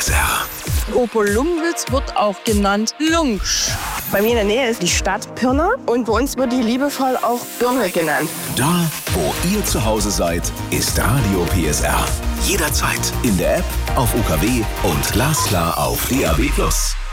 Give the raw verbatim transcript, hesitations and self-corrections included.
S R. Oberlungwitz wird auch genannt Lungsch. Bei mir in der Nähe ist die Stadt Pirna und bei uns wird die liebevoll auch Birne genannt. Da, wo ihr zu Hause seid, ist Radio P S R. Jederzeit in der App, auf U K W und glasklar auf D A B plus.